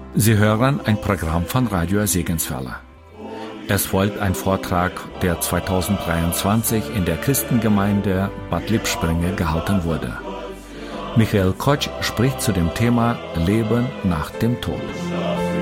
Sie hören ein Programm von Radio Segenswelle. Es folgt ein Vortrag, der 2023 in der Christengemeinde Bad Lippspringe gehalten wurde. Michael Kotsch spricht zu dem Thema Leben nach dem Tod.